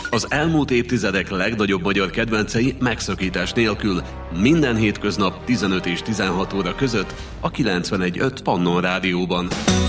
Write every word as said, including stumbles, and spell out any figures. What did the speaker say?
Az elmúlt évtizedek legnagyobb magyar kedvencei megszakítás nélkül minden hétköznap tizenöt és tizenhat óra között a kilencvenegy pont öt Pannon Rádióban.